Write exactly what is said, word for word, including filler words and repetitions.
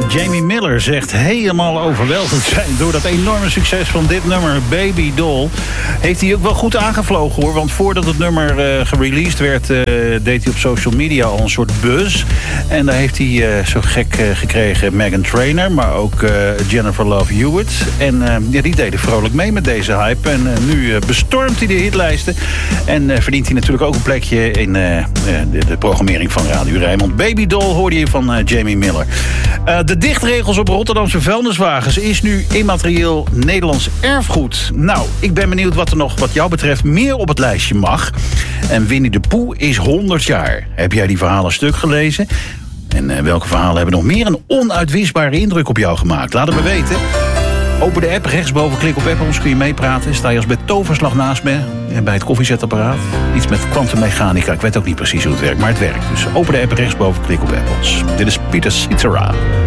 Jamie Miller zegt helemaal overweldigd zijn door dat enorme succes van dit nummer, Baby Doll. Heeft hij ook wel goed aangevlogen hoor, want voordat het nummer uh, gereleased werd, uh, deed hij op social media al een soort buzz. En daar heeft hij uh, zo gek uh, gekregen Meghan Trainor, maar ook uh, Jennifer Love Hewitt. En uh, ja, die deden vrolijk mee met deze hype. En uh, nu uh, bestormt hij de hitlijsten. En uh, verdient hij natuurlijk ook een plekje in uh, de, de programmering van Radio Rijnmond. Baby Doll hoorde je van uh, Jamie Miller. Uh, de dichtregels op Rotterdamse vuilniswagens is nu immaterieel Nederlands erfgoed. Nou, ik ben benieuwd wat er nog wat jou betreft meer op het lijstje mag. En Winnie de Pooh is honderd jaar. Heb jij die verhalen stuk gelezen? En uh, welke verhalen hebben nog meer een onuitwisbare indruk op jou gemaakt? Laat het me weten. Open de app, rechtsboven, klik op Apples, kun je meepraten. Sta je als bij toverslag naast me bij het koffiezetapparaat. Iets met kwantummechanica, ik weet ook niet precies hoe het werkt, maar het werkt. Dus open de app, rechtsboven, klik op Apples. Dit is Peter Cetera.